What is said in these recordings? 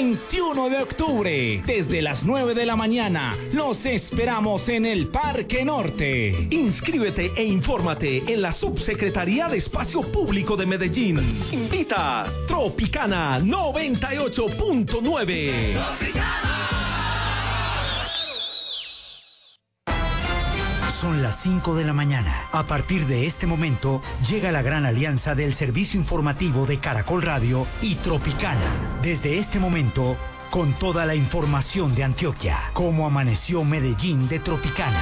21 de octubre, desde las 9 de la mañana. Los esperamos en el Parque Norte. Inscríbete e infórmate en la Subsecretaría de Espacio Público de Medellín. Invita Tropicana 98.9. Son las 5 de la mañana. A partir de este momento, llega la gran alianza del servicio informativo de Caracol Radio y Tropicana. Desde este momento, con toda la información de Antioquia. Cómo amaneció Medellín de Tropicana.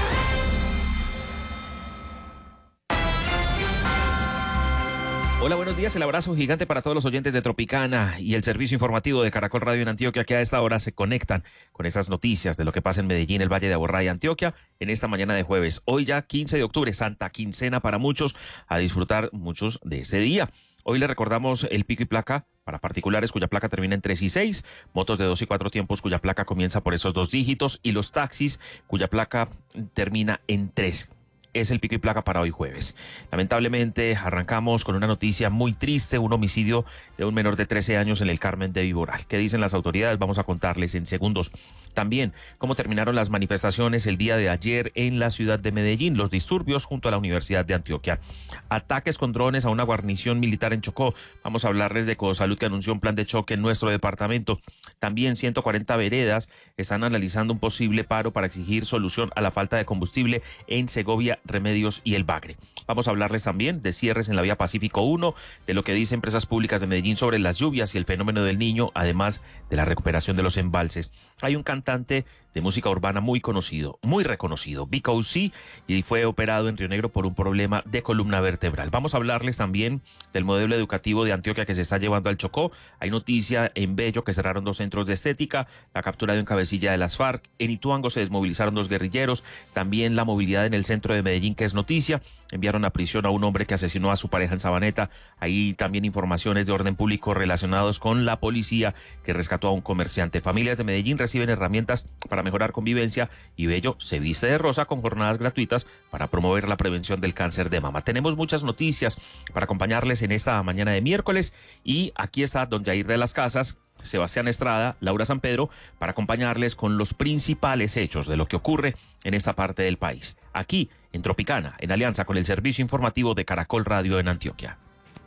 Hola, buenos días. El abrazo gigante para todos los oyentes de Tropicana y el servicio informativo de Caracol Radio en Antioquia, que a esta hora se conectan con estas noticias de lo que pasa en Medellín, el Valle de Aburrá y Antioquia en esta mañana de jueves. Hoy ya 15 de octubre, Santa Quincena para muchos, a disfrutar muchos de este día. Hoy le recordamos el pico y placa para particulares cuya placa termina en 3 y 6, motos de 2 y 4 tiempos cuya placa comienza por esos 2 dígitos y los taxis cuya placa termina en 3. Es el pico y placa para hoy jueves. Lamentablemente arrancamos con una noticia muy triste, un homicidio de un menor de 13 años en el Carmen de Viboral. ¿Qué dicen las autoridades? Vamos a contarles en segundos. También cómo terminaron las manifestaciones el día de ayer en la ciudad de Medellín, los disturbios junto a la Universidad de Antioquia. Ataques con drones a una guarnición militar en Chocó. Vamos a hablarles de Cosalud, que anunció un plan de choque en nuestro departamento. También 140 veredas están analizando un posible paro para exigir solución a la falta de combustible en Segovia, Remedios y El Bagre. Vamos a hablarles también de cierres en la vía Pacífico 1, de lo que dicen empresas públicas de Medellín sobre las lluvias y el fenómeno del Niño, además de la recuperación de los embalses. Hay un cantante de música urbana muy conocido, muy reconocido, Vico C, y fue operado en Río Negro por un problema de columna vertebral. Vamos a hablarles también del modelo educativo de Antioquia que se está llevando al Chocó. Hay noticia en Bello que cerraron 2 centros de estética, la captura de un cabecilla de las FARC. En Ituango se desmovilizaron 2 guerrilleros, también la movilidad en el centro de Medellín, que es noticia. Enviaron a prisión a un hombre que asesinó a su pareja en Sabaneta. Hay también informaciones de orden público relacionados con la policía que rescató a un comerciante. Familias de Medellín reciben herramientas para mejorar convivencia y Bello se viste de rosa con jornadas gratuitas para promover la prevención del cáncer de mama. Tenemos muchas noticias para acompañarles en esta mañana de miércoles y aquí está don Jair de las Casas, Sebastián Estrada, Laura San Pedro, para acompañarles con los principales hechos de lo que ocurre en esta parte del país. Aquí, en Tropicana, en alianza con el servicio informativo de Caracol Radio en Antioquia.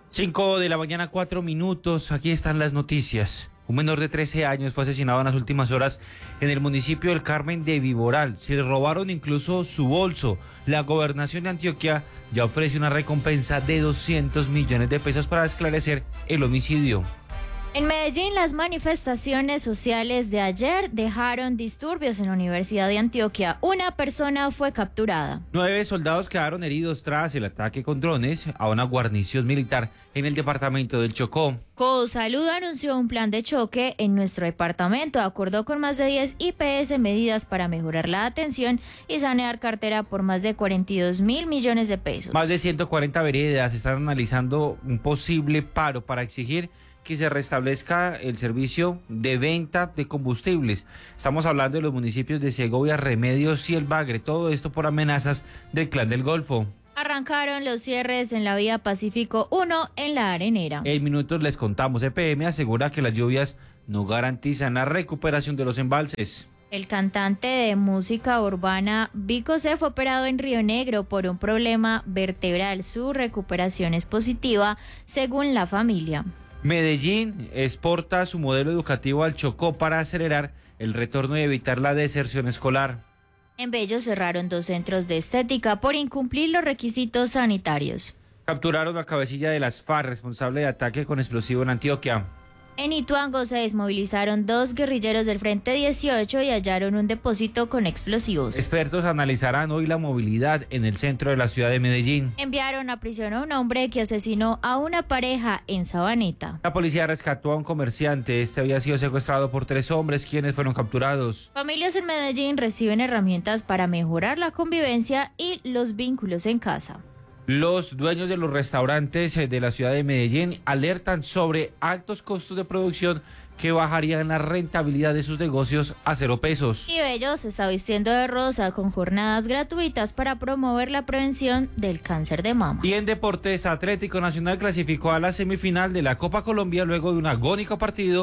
5 de la mañana, 4 minutos. Aquí están las noticias. Un menor de 13 años fue asesinado en las últimas horas en el municipio del Carmen de Viboral. Se le robaron incluso su bolso. La gobernación de Antioquia ya ofrece una recompensa de 200 millones de pesos para esclarecer el homicidio. En Medellín, las manifestaciones sociales de ayer dejaron disturbios en la Universidad de Antioquia. Una persona fue capturada. 9 soldados quedaron heridos tras el ataque con drones a una guarnición militar en el departamento del Chocó. Cosalud anunció un plan de choque en nuestro departamento. Acordó con más de 10 IPS medidas para mejorar la atención y sanear cartera por más de 42.000 millones de pesos. Más de 140 veredas están analizando un posible paro para exigir que se restablezca el servicio de venta de combustibles. Estamos hablando de los municipios de Segovia, Remedios y El Bagre. Todo esto por amenazas del Clan del Golfo. Arrancaron los cierres en la vía Pacífico 1 en La Arenera. En minutos les contamos. EPM asegura que las lluvias no garantizan la recuperación de los embalses. El cantante de música urbana Vico C fue operado en Río Negro por un problema vertebral. Su recuperación es positiva, según la familia. Medellín exporta su modelo educativo al Chocó para acelerar el retorno y evitar la deserción escolar. En Bello cerraron 2 centros de estética por incumplir los requisitos sanitarios. Capturaron a cabecilla de las FARC, responsable de ataque con explosivo en Antioquia. En Ituango se desmovilizaron 2 guerrilleros del Frente 18 y hallaron un depósito con explosivos. Expertos analizarán hoy la movilidad en el centro de la ciudad de Medellín. Enviaron a prisión a un hombre que asesinó a una pareja en Sabaneta. La policía rescató a un comerciante. Este había sido secuestrado por 3 hombres, quienes fueron capturados. Familias en Medellín reciben herramientas para mejorar la convivencia y los vínculos en casa. Los dueños de los restaurantes de la ciudad de Medellín alertan sobre altos costos de producción que bajarían la rentabilidad de sus negocios a 0 pesos. Y Bello se está vistiendo de rosa con jornadas gratuitas para promover la prevención del cáncer de mama. Y en deportes, Atlético Nacional clasificó a la semifinal de la Copa Colombia luego de un agónico partido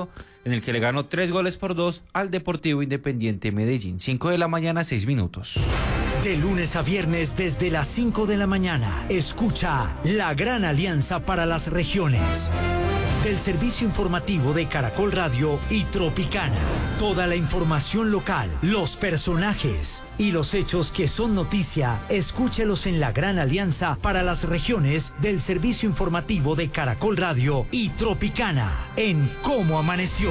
en el que le ganó 3-2 al Deportivo Independiente Medellín. 5 de la mañana, 6 minutos. De lunes a viernes desde las 5 de la mañana, escucha La Gran Alianza para las Regiones. Del servicio informativo de Caracol Radio y Tropicana. Toda la información local, los personajes y los hechos que son noticia, escúchelos en La Gran Alianza para las Regiones del servicio informativo de Caracol Radio y Tropicana en Cómo Amaneció.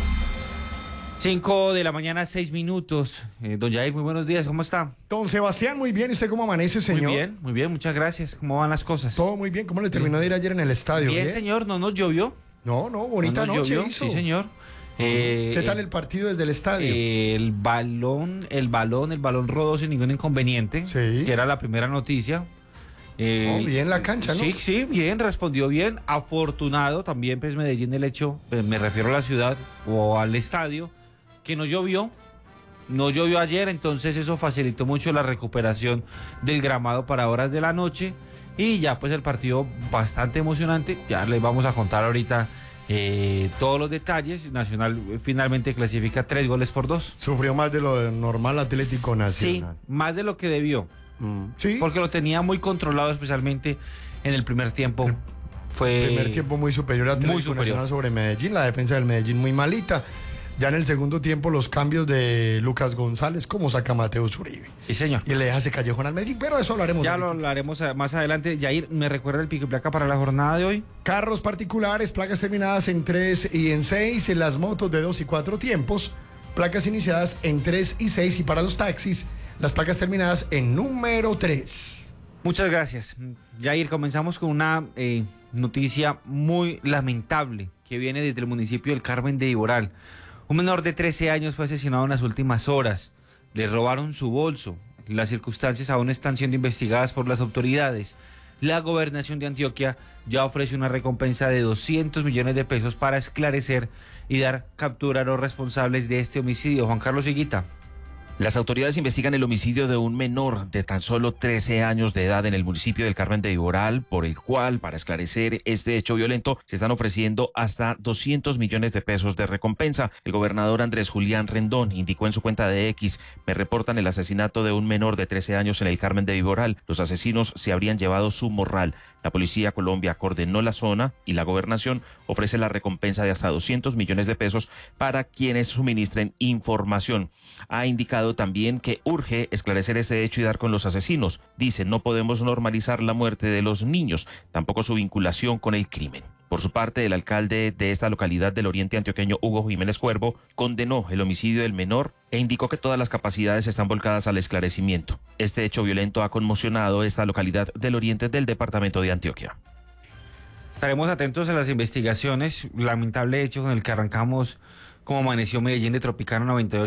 5 de la mañana, 6 minutos. Don Jair, muy buenos días, ¿cómo está? Don Sebastián, muy bien. ¿Y usted cómo amanece, señor? Muy bien, muchas gracias. ¿Cómo van las cosas? Todo muy bien. ¿Cómo le terminó de ir ayer en el estadio? Bien, señor, no nos llovió. No, bonita no nos noche llovió. hizo. Sí, señor. ¿Qué tal el partido desde el estadio? El balón rodó sin ningún inconveniente, Sí. que era la primera noticia. Bien la cancha, ¿no? Sí, bien, respondió bien. Afortunado también, pues Medellín, del hecho, me refiero a la ciudad o al estadio, que no llovió. No llovió ayer, entonces eso facilitó mucho la recuperación del gramado para horas de la noche. Y ya pues el partido bastante emocionante. Ya les vamos a contar ahorita todos los detalles. Nacional finalmente clasifica 3-2. Sufrió más de lo normal Atlético Nacional. Sí, más de lo que debió. Sí. Porque lo tenía muy controlado, especialmente en el primer tiempo. Fue Primer tiempo muy superior a Atlético muy superior Nacional sobre Medellín. La defensa del Medellín muy malita. Ya en el segundo tiempo los cambios de Lucas González como saca Mateus Uribe. Sí, señor. Y le deja ese callejón al Medellín, pero eso hablaremos. Ya ahorita. lo hablaremos más adelante. Yair, ¿me recuerda el pico y placa para la jornada de hoy? Carros particulares, placas terminadas en 3 y en 6, en las motos de 2 y 4 tiempos, placas iniciadas en 3 y 6 y para los taxis, las placas terminadas en número 3. Muchas gracias. Yair, comenzamos con una noticia muy lamentable que viene desde el municipio del Carmen de Viboral. Un menor de 13 años fue asesinado en las últimas horas. Le robaron su bolso. Las circunstancias aún están siendo investigadas por las autoridades. La gobernación de Antioquia ya ofrece una recompensa de 200 millones de pesos para esclarecer y dar captura a los responsables de este homicidio. Juan Carlos Higuita. Las autoridades investigan el homicidio de un menor de tan solo 13 años de edad en el municipio del Carmen de Viboral, por el cual, para esclarecer este hecho violento, se están ofreciendo hasta 200 millones de pesos de recompensa. El gobernador Andrés Julián Rendón indicó en su cuenta de X: me reportan el asesinato de un menor de 13 años en el Carmen de Viboral. Los asesinos se habrían llevado su morral. La Policía Colombia coordinó la zona y la gobernación ofrece la recompensa de hasta 200 millones de pesos para quienes suministren información. Ha indicado también que urge esclarecer este hecho y dar con los asesinos. Dice, no podemos normalizar la muerte de los niños, tampoco su vinculación con el crimen. Por su parte, el alcalde de esta localidad del oriente antioqueño, Hugo Jiménez Cuervo, condenó el homicidio del menor e indicó que todas las capacidades están volcadas al esclarecimiento. Este hecho violento ha conmocionado esta localidad del oriente del departamento de Antioquia. Estaremos atentos a las investigaciones. Lamentable hecho con el que arrancamos como amaneció Medellín de Tropicana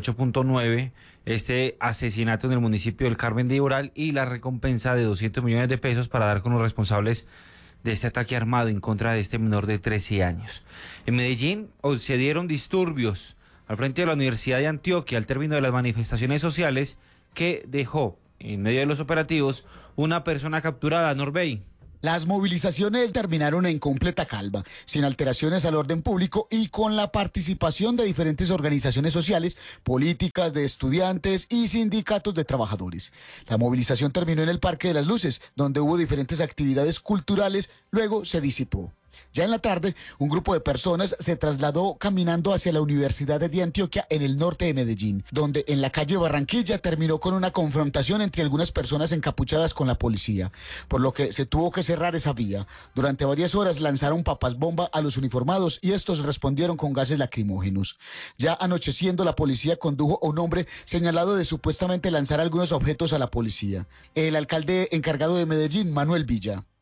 98.9. Este asesinato en el municipio del Carmen de Viboral y la recompensa de 200 millones de pesos para dar con los responsables de este ataque armado en contra de este menor de 13 años. En Medellín se dieron disturbios al frente de la Universidad de Antioquia al término de las manifestaciones sociales que dejó en medio de los operativos una persona capturada, Norbey. Las movilizaciones terminaron en completa calma, sin alteraciones al orden público y con la participación de diferentes organizaciones sociales, políticas, de estudiantes y sindicatos de trabajadores. La movilización terminó en el Parque de las Luces, donde hubo diferentes actividades culturales, luego se disipó. Ya en la tarde, un grupo de personas se trasladó caminando hacia la Universidad de Antioquia en el norte de Medellín, donde en la calle Barranquilla terminó con una confrontación entre algunas personas encapuchadas con la policía, por lo que se tuvo que cerrar esa vía. Durante varias horas lanzaron papas bomba a los uniformados y estos respondieron con gases lacrimógenos. Ya anocheciendo, la policía condujo a un hombre señalado de supuestamente lanzar algunos objetos a la policía. El alcalde encargado de Medellín, Manuel Villa.